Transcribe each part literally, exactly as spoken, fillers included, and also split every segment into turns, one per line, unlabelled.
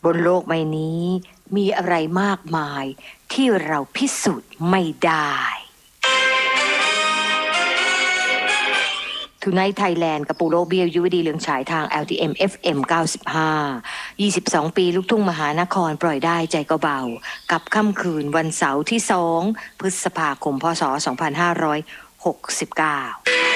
บนโลกใบนี้มีอะไรมากมายที่เราพิสูจน์ไม่ได้Tonight Thailand กับปูโรเบียวยุวดีเลืองฉายทาง แอล ที เอ็ม เอฟ เอ็ม เก้าสิบห้า ยี่สิบสอง ปีลูกทุ่งมหานครปล่อยได้ใจก็เบากับค่ำคืนวันเสาร์ที่สองพฤษภาคมพ.ศ. สองพันห้าร้อยหกสิบเก้า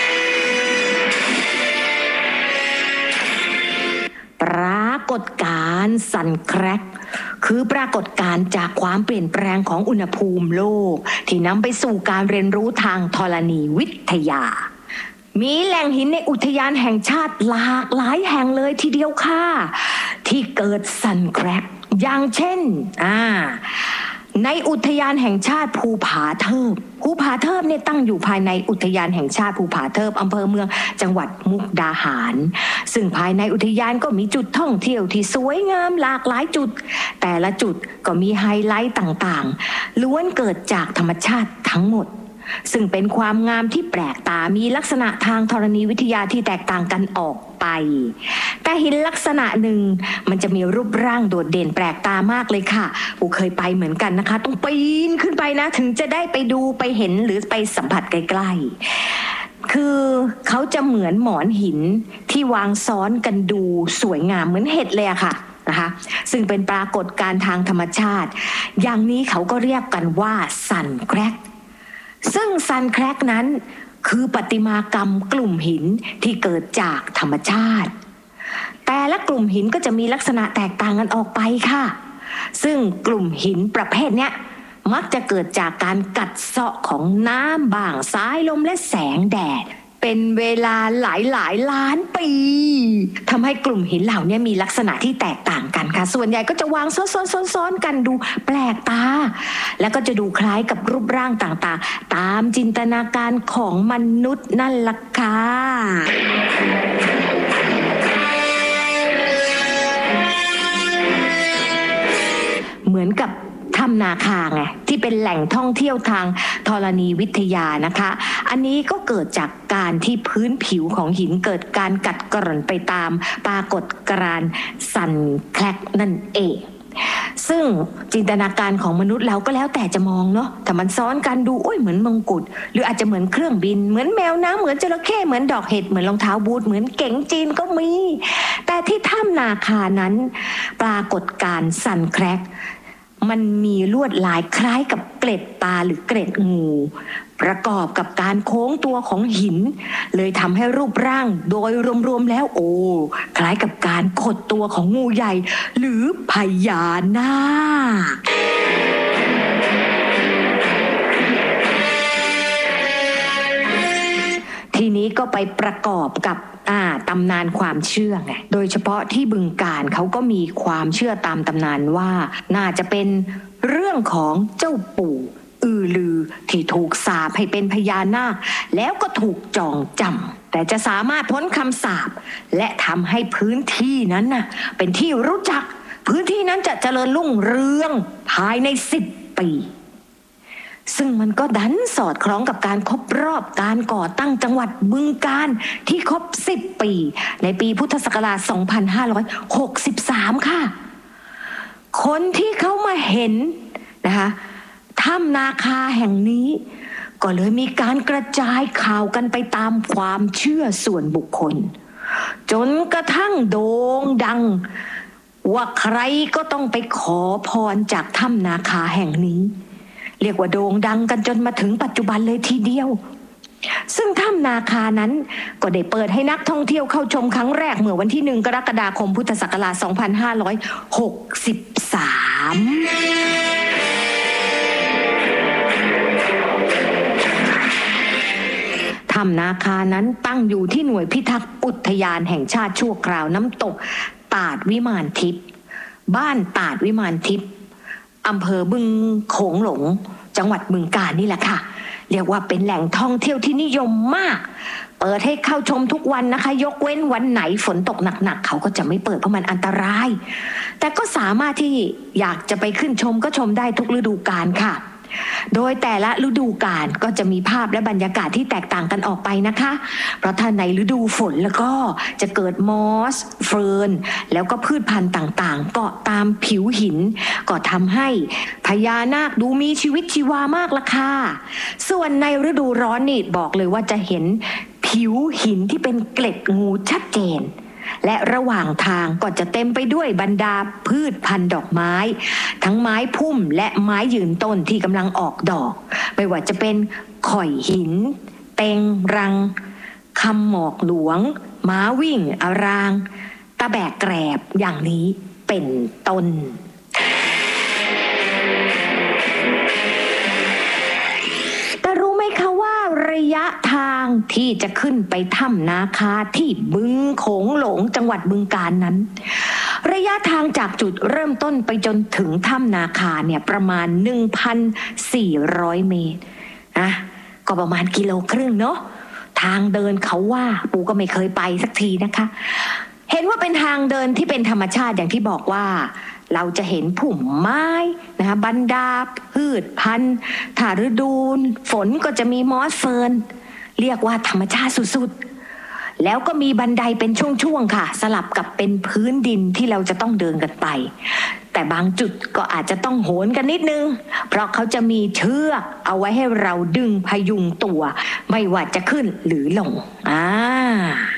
ปรากฏการณ์สั่นแครกคือปรากฏการณ์จากความเปลี่ยนแปลงของอุณหภูมิโลกที่นำไปสู่การเรียนรู้ทางธรณีวิทยามีแหล่งหินในอุทยานแห่งชาติหลากหลายแห่งเลยทีเดียวค่ะที่เกิดสั่นแครกอย่างเช่นอ่าในอุทยานแห่งชาติภูผาเทิบภูผาเทิบเนี่ยตั้งอยู่ภายในอุทยานแห่งชาติภูผาเทิบอำเภอเมืองจังหวัดมุกดาหารซึ่งภายในอุทยานก็มีจุดท่องเที่ยวที่สวยงามหลากหลายจุดแต่ละจุดก็มีไฮไลท์ต่างๆล้วนเกิดจากธรรมชาติทั้งหมดซึ่งเป็นความงามที่แปลกตามีลักษณะทางธรณีวิทยาที่แตกต่างกันออกไปแต่หินลักษณะหนึ่งมันจะมีรูปร่างโดดเด่นแปลกตามากเลยค่ะปูเคยไปเหมือนกันนะคะต้องปีนขึ้นไปนะถึงจะได้ไปดูไปเห็นหรือไปสัมผัสใกล้ๆคือเขาจะเหมือนหมอนหินที่วางซ้อนกันดูสวยงามเหมือนเห็ดเลยอะค่ะนะคะซึ่งเป็นปรากฏการณ์ทางธรรมชาติอย่างนี้เขาก็เรียกกันว่าสั่นแครกซึ่งซันแครกนั้นคือประติมากรรมกลุ่มหินที่เกิดจากธรรมชาติแต่ละกลุ่มหินก็จะมีลักษณะแตกต่างกันออกไปค่ะซึ่งกลุ่มหินประเภทเนี้ยมักจะเกิดจากการกัดเซาะของน้ำบ้างสายลมและแสงแดดเป็นเวลาหลายหลายล้านปีทำให้กลุ่มหินเหล่านี้มีลักษณะที่แตกต่างกันค่ะส่วนใหญ่ก็จะวางซ้อนๆๆๆกันดูแปลกตาแล้วก็จะดูคล้ายกับรูปร่างต่างๆตามจินตนาการของมนุษย์นั่นล่ะค่ะเหมือนกับถ้ำนาคาไงที่เป็นแหล่งท่องเที่ยวทางธรณีวิทยานะคะอันนี้ก็เกิดจากการที่พื้นผิวของหินเกิดการกัดกร่อนไปตามปรากฏการณ์สั่นแคลกนั่นเองซึ่งจินตนาการของมนุษย์เราก็แล้วแต่จะมองเนาะแต่มันซ้อนกันดูโอ้ยเหมือนมงกุฎหรืออาจจะเหมือนเครื่องบินเหมือนแมวน้ำเหมือนจระเข้เหมือนดอกเห็ดเหมือนรองเท้าบูทเหมือนเก๋งจีนก็มีแต่ที่ถ้ำนาคานั้นปรากฏการณ์สั่นแคลกมันมีลวดลายคล้ายกับเกล็ดปลาหรือเกล็ดงูประกอบกับการโค้งตัวของหินเลยทำให้รูปร่างโดยรวมๆแล้วโอ้คล้ายกับการขดตัวของงูใหญ่หรือพญานาคทีนี้ก็ไปประกอบกับอ่าตำนานความเชื่อไงโดยเฉพาะที่บึงกาฬเขาก็มีความเชื่อตามตำนานว่าน่าจะเป็นเรื่องของเจ้าปู่อือลือที่ถูกสาปให้เป็นพญานาคแล้วก็ถูกจองจำแต่จะสามารถพ้นคำสาปและทำให้พื้นที่นั้นน่ะเป็นที่รู้จักพื้นที่นั้นจะเจริญรุ่งเรืองภายในสิบปีซึ่งมันก็ดันสอดคล้องกับการครบรอบการก่อตั้งจังหวัดบึงกาฬที่ครบสิบปีในปีพุทธศักราชสองพันห้าร้อยหกสิบสามค่ะคนที่เขามาเห็นนะคะถ้ำนาคาแห่งนี้ก็เลยมีการกระจายข่าวกันไปตามความเชื่อส่วนบุคคลจนกระทั่งโด่งดังว่าใครก็ต้องไปขอพรจากถ้ำนาคาแห่งนี้เรียกว่าโด่งดังกันจนมาถึงปัจจุบันเลยทีเดียวซึ่งถ้ำนาคานั้นก็ได้เปิดให้นักท่องเที่ยวเข้าชมครั้งแรกเมื่อวันที่หนึ่งกรกฎาคมพุทธศักราชสองพันห้าร้อยหกสิบสามถ้ำนาคานั้นตั้งอยู่ที่หน่วยพิทักษ์อุทยานแห่งชาติชั่วคราวน้ำตกตาดวิมานทิพย์บ้านตาดวิมานทิพย์อำเภอบึงโขงหลงจังหวัดบึงกาฬนี่แหละค่ะเรียกว่าเป็นแหล่งท่องเที่ยวที่นิยมมากเปิดให้เข้าชมทุกวันนะคะยกเว้นวันไหนฝนตกหนักๆเขาก็จะไม่เปิดเพราะมันอันตรายแต่ก็สามารถที่อยากจะไปขึ้นชมก็ชมได้ทุกฤดูกาลค่ะโดยแต่ละฤดูกาลก็จะมีภาพและบรรยากาศที่แตกต่างกันออกไปนะคะเพราะถ้าในฤดูฝนแล้วก็จะเกิดมอสเฟิร์นแล้วก็พืชพันธุ์ต่างๆเกาะตามผิวหินก็ทำให้พญานาคดูมีชีวิตชีวามากละค่ะส่วนในฤดูร้อนนี่บอกเลยว่าจะเห็นผิวหินที่เป็นเกล็ดงูชัดเจนและระหว่างทางก็จะเต็มไปด้วยบรรดาพืชพันธุ์ดอกไม้ทั้งไม้พุ่มและไม้ยืนต้นที่กำลังออกดอกไม่ว่าจะเป็นข่อยหินเต็งรังคำหมอกหลวงม้าวิ่งอารางตะแบกแกรบอย่างนี้เป็นต้นแต่รู้ไหมคะว่าระยะทางที่จะขึ้นไปถ้ำนาคาที่บึงโขงหลงจังหวัดบึงกาฬนั้นระยะทางจากจุดเริ่มต้นไปจนถึงถ้ำนาคาเนี่ยประมาณ หนึ่งพันสี่ร้อย เมตรนะก็ประมาณกิโลครึ่งเนาะทางเดินเขาว่าปูก็ไม่เคยไปสักทีนะคะเห็นว่าเป็นทางเดินที่เป็นธรรมชาติอย่างที่บอกว่าเราจะเห็นผุ่มไม้นะคะบรรดาพืชพันธุ์ถ้าฤดูฝนก็จะมีมอสเฟิร์นเรียกว่าธรรมชาติสุดๆแล้วก็มีบันไดเป็นช่วงๆค่ะสลับกับเป็นพื้นดินที่เราจะต้องเดินกันไปแต่บางจุดก็อาจจะต้องโหนกันนิดนึงเพราะเขาจะมีเชือกเอาไว้ให้เราดึงพยุงตัวไม่ว่าจะขึ้นหรือลงอ่า